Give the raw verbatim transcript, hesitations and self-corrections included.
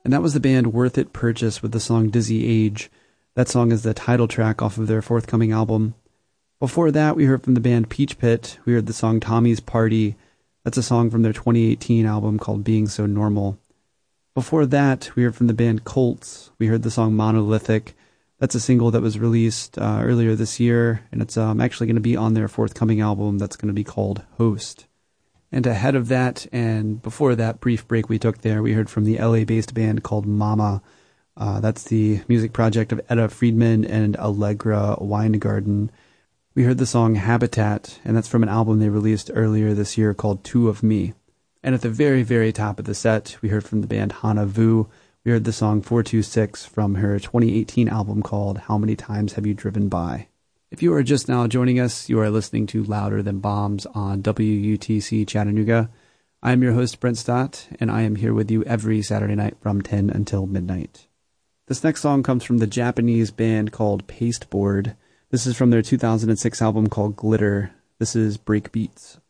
And that was the band Worth It Purchase with the song Dizzy Age. That song is the title track off of their forthcoming album. Before that, we heard from the band Peach Pit. We heard the song Tommy's Party. That's a song from their twenty eighteen album called Being So Normal. Before that, we heard from the band Colts. We heard the song Monolithic. That's a single that was released uh, earlier this year, and it's um, actually going to be on their forthcoming album that's going to be called Host. And ahead of that, and before that brief break we took there, we heard from the L A-based band called Mama. Uh, that's the music project of Etta Friedman and Allegra Weingarten. We heard the song Habitat, and that's from an album they released earlier this year called Two of Me. And at the very, very top of the set, we heard from the band Hana Vu. We heard the song four two six from her twenty eighteen album called How Many Times Have You Driven By? If you are just now joining us, you are listening to Louder Than Bombs on W U T C Chattanooga. I am your host, Brent Stott, and I am here with you every Saturday night from ten until midnight. This next song comes from the Japanese band called Pasteboard. This is from their two thousand six album called Glitter. This is Break Beats.